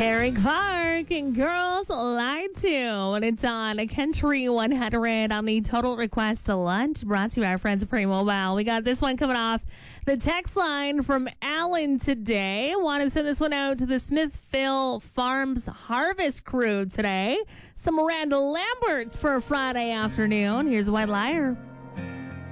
Terry Clark and Girls Lied to. And it's on a Country 100 on the Total Request to Lunch, brought to you by our friends at Pre-Mobile. We got this one coming off the text line from Alan today. Want to send this one out to the Smithville Farms Harvest crew today. Some Miranda Lamberts for a Friday afternoon. Here's a White Liar.